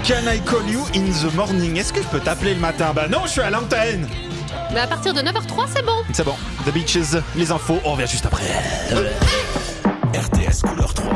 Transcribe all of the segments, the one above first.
Can I call you in the morning? Est-ce que je peux t'appeler le matin? Bah non, je suis à l'antenne. Mais à partir de 9h03, c'est bon. C'est bon. The Beaches, les infos, on revient juste après. RTS couleur 3.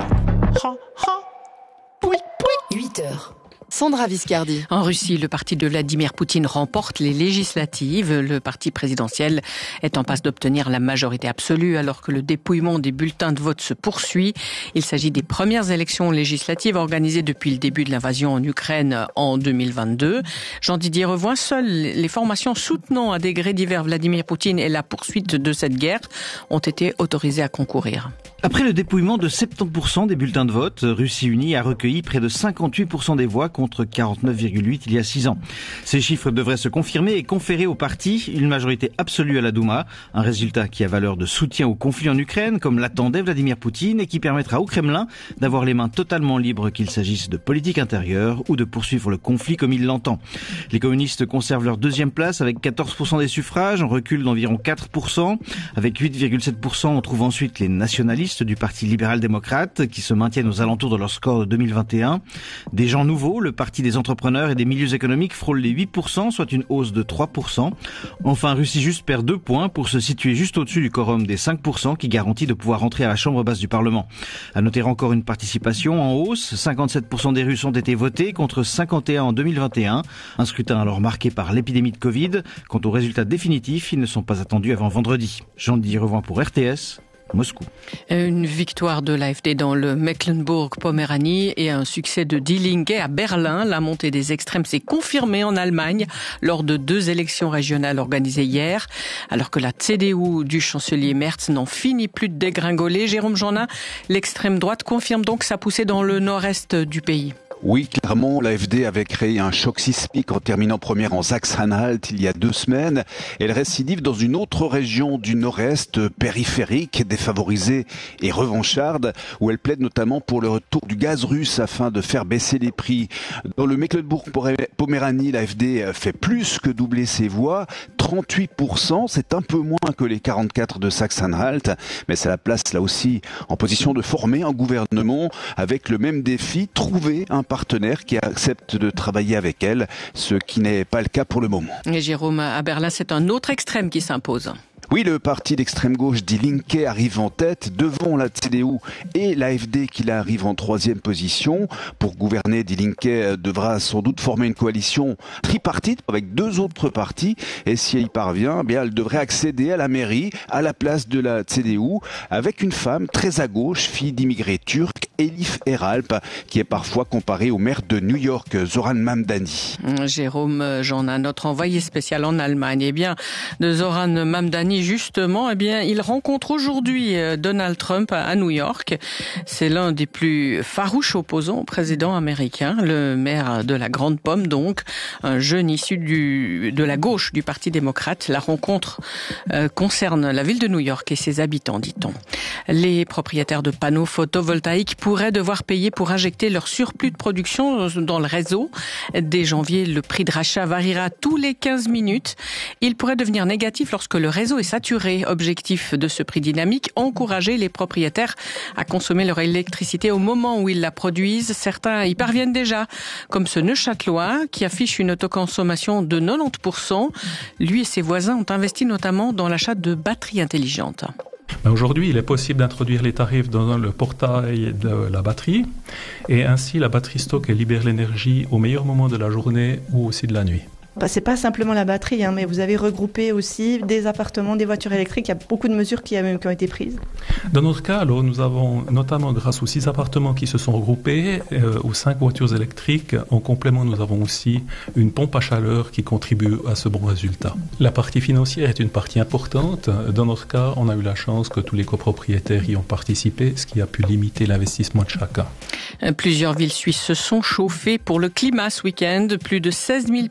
8h. Sandra Viscardi. En Russie, le parti de Vladimir Poutine remporte les législatives. Le parti présidentiel est en passe d'obtenir la majorité absolue alors que le dépouillement des bulletins de vote se poursuit. Il s'agit des premières élections législatives organisées depuis le début de l'invasion en Ukraine en 2022. Jean-Didier Revoin, seules les formations soutenant à des grés divers Vladimir Poutine et la poursuite de cette guerre ont été autorisées à concourir. Après le dépouillement de 70% des bulletins de vote, Russie Unie a recueilli près de 58% des voix contre 49,8 il y a 6 ans. Ces chiffres devraient se confirmer et conférer au parti une majorité absolue à la Douma, un résultat qui a valeur de soutien au conflit en Ukraine, comme l'attendait Vladimir Poutine, et qui permettra au Kremlin d'avoir les mains totalement libres qu'il s'agisse de politique intérieure ou de poursuivre le conflit comme il l'entend. Les communistes conservent leur deuxième place avec 14% des suffrages, en recul d'environ 4%. Avec 8,7%, on trouve ensuite les nationalistes du Parti libéral-démocrate qui se maintiennent aux alentours de leur score de 2021. Des gens nouveaux, le Parti des entrepreneurs et des milieux économiques frôle les 8%, soit une hausse de 3%. Enfin, Russie Juste perd 2 points pour se situer juste au-dessus du quorum des 5% qui garantit de pouvoir rentrer à la chambre basse du Parlement. À noter encore une participation en hausse. 57% des Russes ont été votés contre 51 en 2021. Un scrutin alors marqué par l'épidémie de Covid. Quant aux résultats définitifs, ils ne sont pas attendus avant vendredi. Jean-Didier Revoin pour RTS. Moscou. Une victoire de l'AfD dans le Mecklembourg-Poméranie et un succès de Die Linke à Berlin. La montée des extrêmes s'est confirmée en Allemagne lors de 2 élections régionales organisées hier. Alors que la CDU du chancelier Merz n'en finit plus de dégringoler, Jérôme Jeannin, l'extrême droite confirme donc sa poussée dans le nord-est du pays. Oui, clairement, l'AfD avait créé un choc sismique en terminant première en Sachsen-Anhalt il y a 2 semaines. Elle récidive dans une autre région du nord-est, périphérique, défavorisée et revancharde, où elle plaide notamment pour le retour du gaz russe afin de faire baisser les prix. Dans le Mecklembourg-Poméranie, l'AfD fait plus que doubler ses voix, 38%, c'est un peu moins que les 44 de Sachsen-Anhalt, mais ça la place là aussi en position de former un gouvernement avec le même défi, trouver un partenaire qui accepte de travailler avec elle, ce qui n'est pas le cas pour le moment. Et Jérôme, à Berlin, c'est un autre extrême qui s'impose. Oui, le parti d'extrême gauche Die Linke arrive en tête devant la CDU et l'AfD qui arrive en 3e position. Pour gouverner, Die Linke devra sans doute former une coalition tripartite avec 2 autres partis et si elle y parvient, eh bien, elle devrait accéder à la mairie à la place de la CDU avec une femme très à gauche, fille d'immigrés turcs, Elif Eralp, qui est parfois comparée au maire de New York, Zoran Mamdani. Jérôme Jeannin, notre envoyé spécial en Allemagne. Eh bien, de Zoran Mamdani, justement, eh bien, il rencontre aujourd'hui Donald Trump à New York. C'est l'un des plus farouches opposants au président américain, le maire de la Grande Pomme, donc, un jeune issu de la gauche du Parti démocrate. La rencontre concerne la ville de New York et ses habitants, dit-on. Les propriétaires de panneaux photovoltaïques pourraient devoir payer pour injecter leur surplus de production dans le réseau. Dès janvier, le prix de rachat variera tous les 15 minutes. Il pourrait devenir négatif lorsque le réseau est saturé. Objectif de ce prix dynamique, encourager les propriétaires à consommer leur électricité au moment où ils la produisent. Certains y parviennent déjà, comme ce Neuchâtelois qui affiche une autoconsommation de 90%. Lui et ses voisins ont investi notamment dans l'achat de batteries intelligentes. Aujourd'hui, il est possible d'introduire les tarifs dans le portail de la batterie et ainsi la batterie stocke et libère l'énergie au meilleur moment de la journée ou aussi de la nuit. C'est pas simplement la batterie, mais vous avez regroupé aussi des appartements, des voitures électriques. Il y a beaucoup de mesures qui ont été prises. Dans notre cas, alors, nous avons notamment, grâce aux 6 appartements qui se sont regroupés, aux 5 voitures électriques, en complément, nous avons aussi une pompe à chaleur qui contribue à ce bon résultat. La partie financière est une partie importante. Dans notre cas, on a eu la chance que tous les copropriétaires y ont participé, ce qui a pu limiter l'investissement de chacun. Plusieurs villes suisses se sont chauffées pour le climat ce week-end. Plus de 16 000 personnes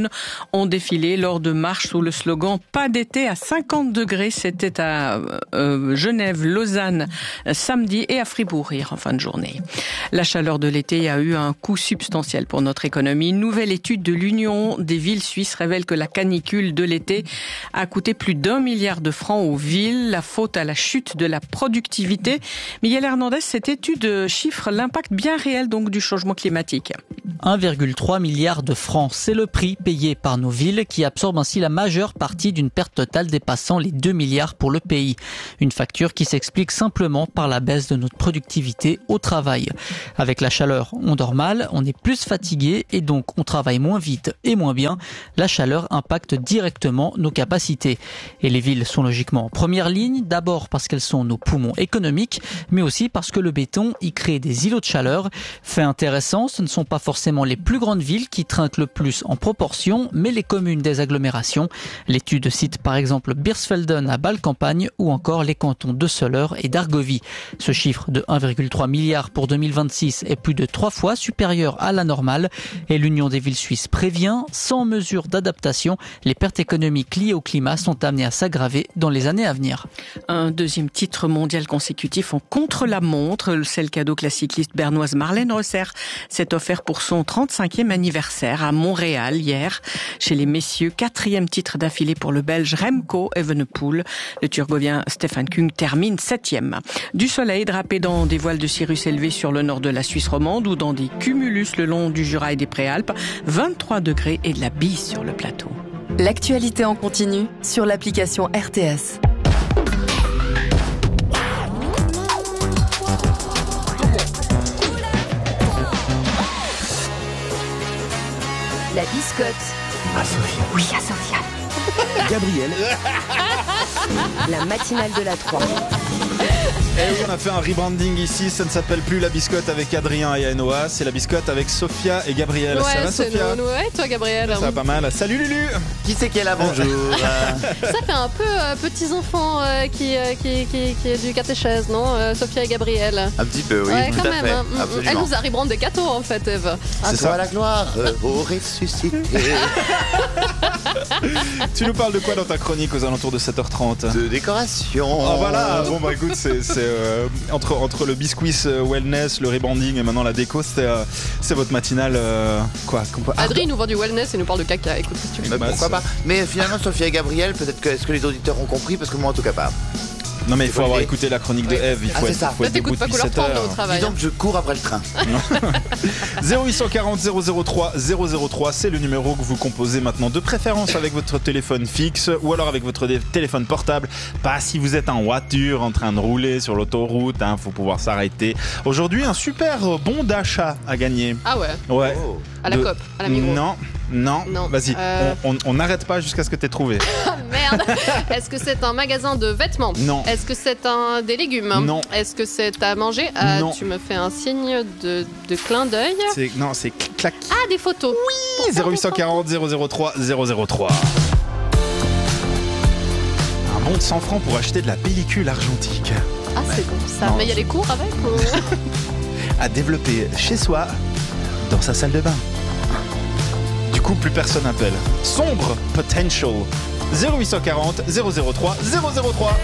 ont défilé lors de marches sous le slogan « Pas d'été à 50 degrés ». C'était à Genève, Lausanne, samedi et à Fribourg hier en fin de journée. La chaleur de l'été a eu un coût substantiel pour notre économie. Une nouvelle étude de l'Union des villes suisses révèle que la canicule de l'été a coûté plus d'1 milliard de francs aux villes. La faute à la chute de la productivité. Miguel Hernandez, cette étude chiffre l'impact bien réel donc du changement climatique. 1,3 milliard de francs, c'est le prix payé par nos villes qui absorbent ainsi la majeure partie d'une perte totale dépassant les 2 milliards pour le pays. Une facture qui s'explique simplement par la baisse de notre productivité au travail. Avec la chaleur, on dort mal, on est plus fatigué et donc on travaille moins vite et moins bien. La chaleur impacte directement nos capacités. Et les villes sont logiquement en première ligne, d'abord parce qu'elles sont nos poumons économiques, mais aussi parce que le béton y crée des îlots de chaleur. Fait intéressant, ce ne sont pas forcément les plus grandes villes qui trinquent le plus en proportion, mais les communes des agglomérations. L'étude cite par exemple Birsfelden à Bâle-Campagne ou encore les cantons de Soleure et d'Argovie. Ce chiffre de 1,3 milliard pour 2026 est plus de 3 fois supérieur à la normale et l'Union des villes suisses prévient, sans mesure d'adaptation, les pertes économiques liées au climat sont amenées à s'aggraver dans les années à venir. Un deuxième titre mondial consécutif en contre-la-montre. C'est le cadeau que la cycliste bernoise Marlène Rosser s'est offert pour son 35e anniversaire à Montréal hier. Chez les messieurs, 4e titre d'affilée pour le Belge Remco Evenepoel. Le Turgovien Stefan Küng termine 7e. Du soleil drapé dans des voiles de cirrus élevés sur le nord de la Suisse romande ou dans des cumulus le long du Jura et des Préalpes. 23 degrés et de la bise sur le plateau. L'actualité en continu sur l'application RTS. La biscotte. À Sophia. Oui, à Sophia. Gabriel. La matinale de la 3. Et oui, on a fait un rebranding ici, ça ne s'appelle plus la biscotte avec Adrien et Ainoa, c'est la biscotte avec Sophia et Gabriel. Ouais, ça va Sophia? Ouais, toi Gabriel. Ça va pas mal. Salut Lulu. Qui c'est qui est là? Bonjour. Ça fait un peu petits enfants qui est du catéchèse, non Sophia et Gabriel. Un petit peu, oui. Ouais, tout quand à même. fait. Hein. Absolument. Elle nous a rebrandé des gâteaux en fait, Eve. À C'est toi ça. la gloire, au ressuscité. Tu nous parles de quoi dans ta chronique aux alentours de 7h30? De décoration. Oh voilà, bon bah écoute, c'est entre le biscuit wellness, le rebranding et maintenant la déco, c'est votre matinale quoi Adrien nous vend du wellness et nous parle de caca. Écoute, qu'est-ce que tu veux. Mais pourquoi pas? Mais finalement, Sophia et Gabriel, peut-être que est-ce que les auditeurs ont compris? Parce que moi, en tout cas, pas. Non mais il faut bonne avoir idée. écouté la chronique de Oui. Eve, il faut c'est être, ça. faut Là, être debout t'écoutes pas depuis Couleur 7 Trente au heures. travail. Dis donc, je cours après le train. 0840 003 003, c'est le numéro que vous composez maintenant, de préférence avec votre téléphone fixe ou alors avec votre téléphone portable. Pas si vous êtes en voiture en train de rouler sur l'autoroute, faut pouvoir s'arrêter. Aujourd'hui, un super bon d'achat à gagner. Ah ouais. Ouais. Oh. À la COP, à la Migros. Non. Non. Vas-y, Euh. on n'arrête pas jusqu'à ce que t'aies trouvé. Ah merde. Est-ce que c'est un magasin de vêtements? Non. Est-ce que c'est des légumes? Non. Est-ce que c'est à manger? Non. Tu me fais un signe de clin d'œil. C'est clac. Ah, des photos. Oui, 0840 003 003. Un bon de 100 francs pour acheter de la pellicule argentique. Ah, c'est bon ça. Non, Mais il y a les cours avec ou... À développer chez soi, dans sa salle de bain. Du coup, plus personne appelle. Sombre Potential. 0840 003 003.